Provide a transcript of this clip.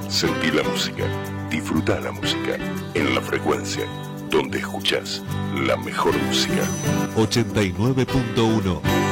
Sentí la música, disfruta la música, en la frecuencia, donde escuchás la mejor música. 89.1